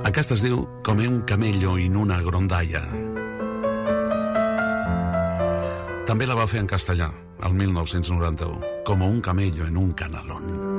Aquesta es diu Come un camello in una grondalla. També la va fer en castellà, el 1991, Como un camello en un canalón.